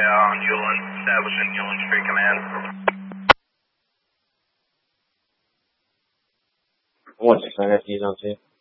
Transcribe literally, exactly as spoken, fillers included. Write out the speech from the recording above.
on Yulin, establishing Yulin Street Command. One six nine F D is on scene.